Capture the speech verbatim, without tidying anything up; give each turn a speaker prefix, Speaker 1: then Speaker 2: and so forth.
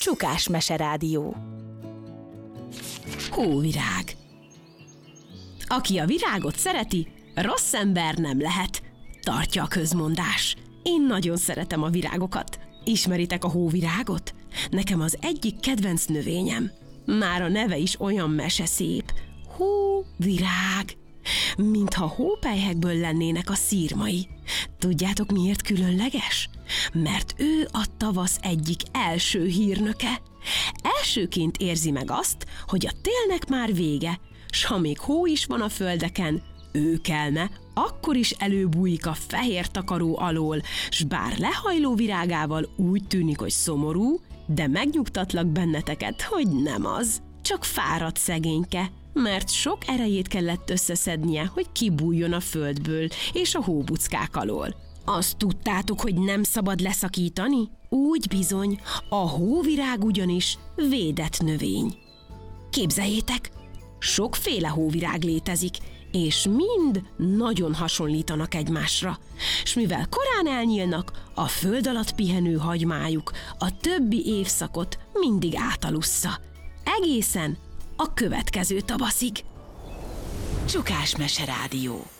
Speaker 1: Csukás Meserádió. Hóvirág. Aki a virágot szereti, rossz ember nem lehet, tartja a közmondás. Én nagyon szeretem a virágokat. Ismeritek a hóvirágot? Nekem az egyik kedvenc növényem. Már a neve is olyan meseszép. Hóvirág. Mintha hópelyhekből lennének a szirmai. Tudjátok, miért különleges? Mert ő a tavasz egyik első hírnöke. Elsőként érzi meg azt, hogy a télnek már vége, s ha még hó is van a földeken, ő kelne, akkor is előbújik a fehér takaró alól, s bár lehajló virágával úgy tűnik, hogy szomorú, de megnyugtatlak benneteket, hogy nem az. Csak fáradt szegényke, mert sok erejét kellett összeszednie, hogy kibújjon a földből és a hóbuckák alól. Azt tudtátok, hogy nem szabad leszakítani? Úgy bizony, a hóvirág ugyanis védett növény. Képzeljétek, sokféle hóvirág létezik, és mind nagyon hasonlítanak egymásra. S mivel korán elnyílnak, a föld alatt pihenő hagymájuk a többi évszakot mindig átalussza. Egészen a következő tavaszig. Csukás Meserádió.